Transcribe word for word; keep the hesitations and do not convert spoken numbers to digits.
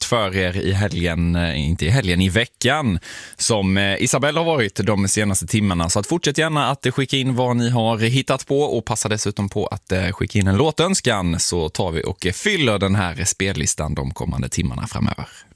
för er i helgen, inte i helgen, i veckan som Isabelle har varit de senaste timmarna. Så att fortsätt gärna att skicka in vad ni har hittat på och passa dessutom på att skicka in en låtönskan, så tar vi och fyller den här spellistan de kommande timmarna framöver.